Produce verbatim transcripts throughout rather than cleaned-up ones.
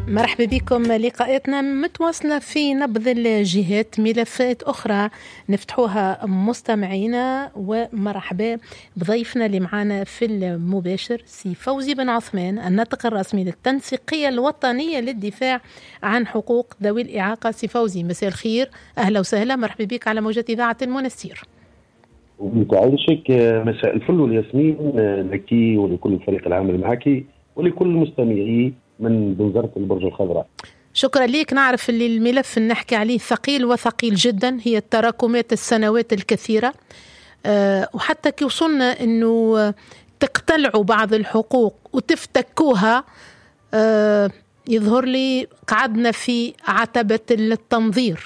مرحبا بكم. لقاءاتنا متواصلة في نبض الجهات، ملفات أخرى نفتحوها مستمعينا. ومرحبا بضيفنا اللي معنا في المباشر سي فوزي بن عثمان، الناطق الرسمي للتنسيقية الوطنية للدفاع عن حقوق ذوي الإعاقة. سي فوزي مساء الخير، أهلا وسهلا، مرحبا بك على موجة إذاعة المنستير. ومتعايشك مساء الفل والياسمين لك ولكل الفريق العامل معك ولكل المستمعي من بنزرة البرج الخضراء. شكرا ليك. نعرف اللي الملف اللي نحكي عليه ثقيل وثقيل جدا، هي التراكمات السنوات الكثيرة، أه وحتى كي وصلنا انه تقتلعوا بعض الحقوق وتفتكوها، أه يظهر لي قعدنا في عتبة التنظير.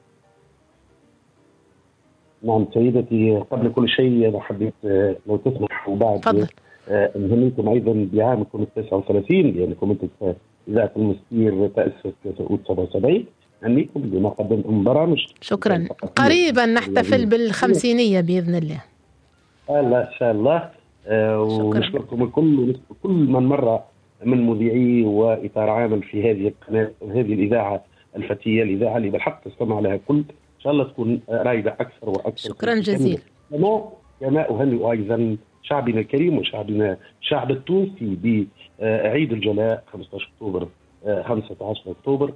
نعم سيدتي، قبل كل شيء أنا حبيت لو تسمح وبعد فضل. نهنيكم أيضا بعامكم التاسع وثلاثين، لأنكم أنتم إذاعة المنستير تأسست سنة سبعة وسبعين. نهنيكم بما قدمتم من برامج. شكرا. قريبا نحتفل بالخمسينية بإذن الله. الله إن شاء الله. آه ونشكركم الكل، كل من مر من مذيعي وإطار عامل في هذه القناة وهذه الإذاعة الفتية، الإذاعة اللي بالحق تستمع لها كل، إن شاء الله تكون رائدة أكثر وأكثر. شكرا جزيلا. كما كما أهنئ أيضا شعبنا الكريم وشعبنا الشعب التونسي بعيد الجلاء خمسة عشر أكتوبر خمسة عشر أكتوبر،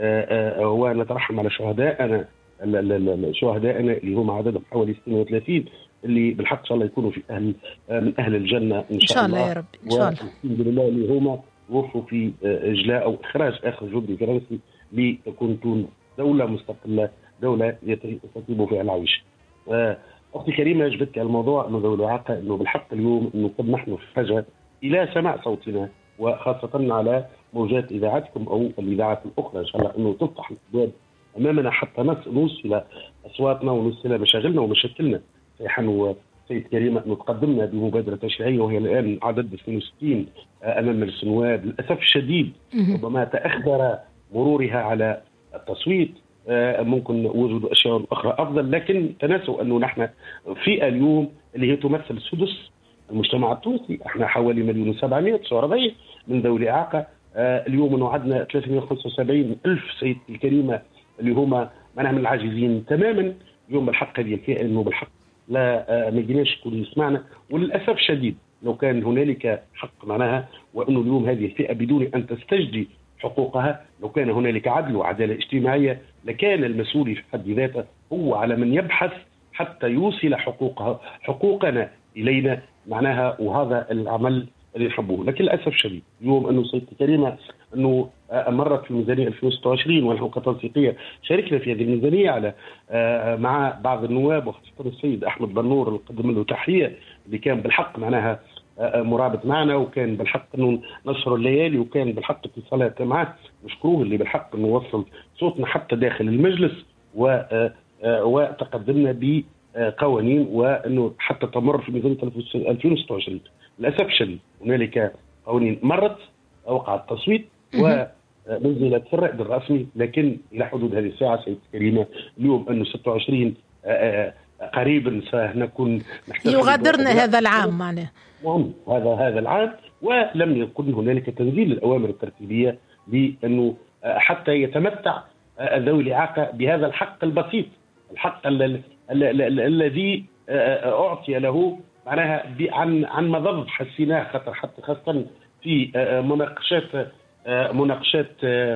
ونترحم على شهدائنا شهدائنا اللي هم عددهم حوالي ستين وثلاثين، اللي بالحق إن شاء الله يكونوا في أهل من أهل الجنة إن شاء, إن شاء الله يا رب. إن شاء الله. والحمد لله اللي هم وقفوا في إجلاء أو إخراج آخر جندي فرنسي لتكون تونس دولة مستقلة، دولة يستطيع فيها العيش. أختي كريمة جبتك الموضوع أنه ذوي الإعاقة، أنه بالحق اليوم أنه قد نحن في حاجة إلى سماع صوتنا، وخاصة على موجات إذاعتكم أو الإذاعات الأخرى، إن شاء الله أنه تفتح الأبواب أمامنا حتى نوصل أصواتنا ونوصل مشاغلنا ومشاكلنا. نحن سيد كريمة أنه تقدمنا بمبادرة تشريعية وهي الآن عدد اثنين وستين أمام مجلس النواب. للأسف الشديد ربما تأخر مرورها على التصويت، ممكن وجود أشياء أخرى أفضل، لكن تناسوا أنه نحن في اليوم اللي هي تمثل سدس المجتمع التونسي، احنا حوالي مليون وسبعمائة وتسعة وأربعين من ذوي الإعاقة. اليوم أنه عندنا ثلاثمائة وخمسة وسبعين ألف سيد الكريمة اللي هم معناها من العاجزين تماما. اليوم بالحق هذه الفئة أنه بالحق لا ما يجيناش كل يسمعنا، وللأسف الشديد لو كان هنالك حق معناها وأنه اليوم هذه الفئة بدون أن تستجدي حقوقها، لو كان هنالك عدل وعدالة اجتماعية لكان المسؤول في حد ذاته هو على من يبحث حتى يوصل حقوقها حقوقنا إلينا معناها، وهذا العمل اللي نحبوه. لكن للأسف الشديد اليوم أنه سيدتي كريمة أنه مرت في الميزانية ألفين وستة وعشرين ونحن كتنسيقية شاركنا في هذه الميزانية على مع بعض النواب وخاصة السيد أحمد بنور اللي قدم له تحية، اللي كان بالحق معناها مرابط معنا وكان بالحق انه نشر الليالي وكان بالحق اتصالات معه، نشكروه اللي بالحق انه وصل صوتنا حتى داخل المجلس و وتقدمنا بقوانين وانه حتى تمر في ميزانية ألفين وستة وعشرين. للاسف الشديد هنالك قوانين مرت وقع التصويت ونزلت في الرائد الرسمي، لكن الى حدود هذه الساعه سيدتي كريمه اليوم انه ستة وعشرين قريبا سنكون يغادرنا هذا العام معناه هذا هذا العام، ولم يكن هنالك تنزيل الأوامر الترتيبية لأنه حتى يتمتع ذوي الإعاقة بهذا الحق البسيط، الحق الذي أعطي له معناها عن عن مضض حسيناه خاطر حتى خاصة في مناقشات مناقشات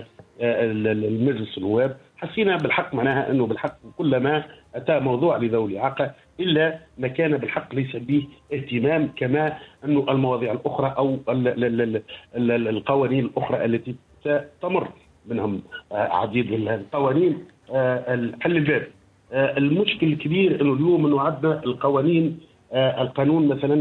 المجلس النواب حسينا بالحق معناها أنه بالحق كلما أتى موضوع لذوي الإعاقة إلا ما كان بالحق ليس به اهتمام، كما أنه المواضيع الأخرى أو القوانين الأخرى التي تمر منهم عديد القوانين حل الباب. المشكل الكبير أنه اليوم أنه عندنا القوانين القانون مثلا